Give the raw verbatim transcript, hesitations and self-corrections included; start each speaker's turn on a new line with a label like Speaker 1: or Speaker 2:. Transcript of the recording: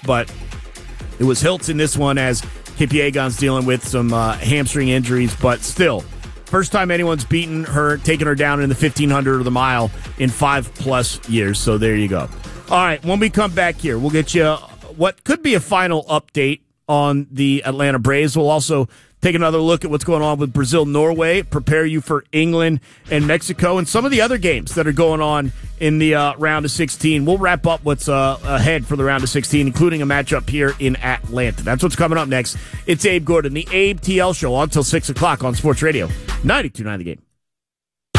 Speaker 1: but it was Hiltz in this one as Kipyegon's dealing with some uh, hamstring injuries, but still, first time anyone's beaten her, taken her down in the fifteen hundred or the mile in five-plus years, so there you go. All right, when we come back here, we'll get you what could be a final update on the Atlanta Braves. We'll also take another look at what's going on with Brazil-Norway, prepare you for England and Mexico, and some of the other games that are going on in the uh, round of sixteen. We'll wrap up what's uh, ahead for the round of sixteen, including a matchup here in Atlanta. That's what's coming up next. It's Abe Gordon, the Abe T L Show, on until six o'clock on Sports Radio ninety-two point nine The Game.